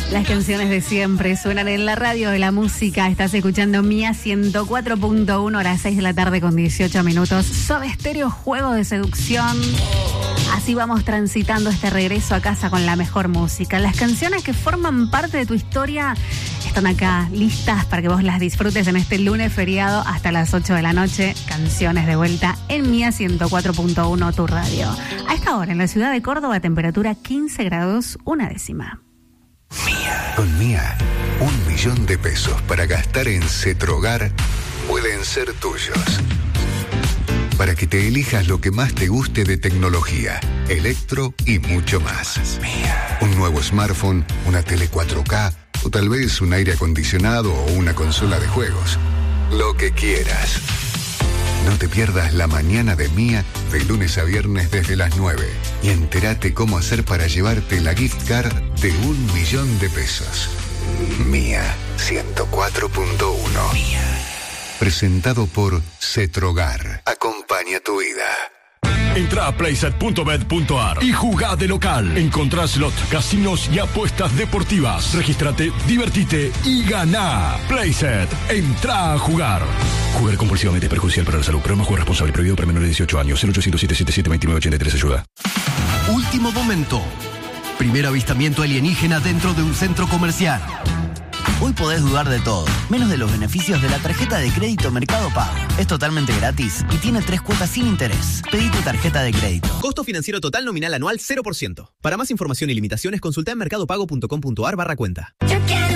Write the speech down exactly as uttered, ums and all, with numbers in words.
Las canciones de siempre suenan en la radio de la música. Estás escuchando Mía ciento cuatro punto uno a las seis de la tarde con dieciocho minutos. Soda Stereo, Juego de Seducción. Así vamos transitando este regreso a casa con la mejor música. Las canciones que forman parte de tu historia están acá, listas para que vos las disfrutes en este lunes feriado hasta las ocho de la noche. Canciones de vuelta en Mía ciento cuatro punto uno, tu radio. A esta hora, en la ciudad de Córdoba, temperatura quince grados, una décima. Mía. Con Mía, un millón de pesos para gastar en Cetrogar pueden ser tuyos. Para que te elijas lo que más te guste de tecnología, electro y mucho más. Mía. Un nuevo smartphone, una tele cuatro K o tal vez un aire acondicionado o una consola de juegos. Lo que quieras. No te pierdas la mañana de Mía de lunes a viernes desde las nueve y entérate cómo hacer para llevarte la gift card de un millón de pesos. Mía ciento cuatro punto uno. Mía. Presentado por Cetrogar. Acompaña tu vida. Entra a playset punto bet punto ar y jugá de local. Encontrá slot, casinos y apuestas deportivas. Regístrate, divertite y ganá. Playset, entra a jugar. Jugar compulsivamente es perjudicial para la salud. Programa Juego Responsable, prohibido para menores de dieciocho años. cero ochocientos siete setenta y siete veintinueve ochenta y tres, ayuda. Último momento. Primer avistamiento alienígena dentro de un centro comercial. Hoy podés dudar de todo, menos de los beneficios de la tarjeta de crédito Mercado Pago. Es totalmente gratis y tiene tres cuotas sin interés. Pedí tu tarjeta de crédito. Costo financiero total nominal anual cero por ciento. Para más información y limitaciones, consulta en mercadopago punto com punto ar barra cuenta. Yo quiero